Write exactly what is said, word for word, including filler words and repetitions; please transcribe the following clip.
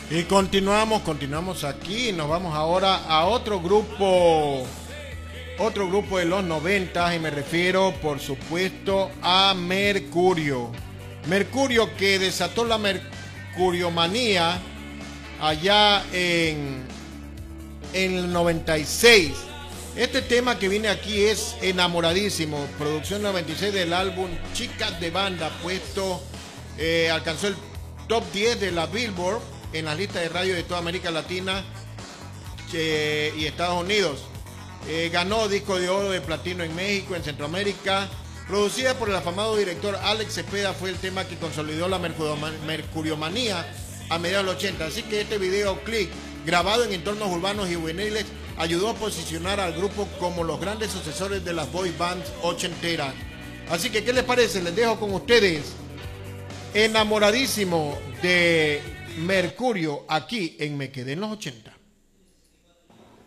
Y continuamos, continuamos aquí. Nos vamos ahora a otro grupo, otro grupo de los noventas, y me refiero, por supuesto, a Mercurio. Mercurio, que desató la mercuriomanía allá en, en el noventa y seis. Este tema que viene aquí es Enamoradísimo, producción noventa y seis del álbum Chicas de Banda, puesto, eh, alcanzó el top diez de la Billboard en las listas de radio de toda América Latina eh, y Estados Unidos. Eh, ganó disco de oro de platino en México, en Centroamérica. Producida por el afamado director Alex Cepeda, fue el tema que consolidó la mercuriomanía a mediados de los ochenta. Así que este videoclip, grabado en entornos urbanos y juveniles, ayudó a posicionar al grupo como los grandes sucesores de las boy bands ochenteras. Así que, ¿qué les parece? Les dejo con ustedes Enamoradísimo de Mercurio, aquí en Me Quedé en los ochenta.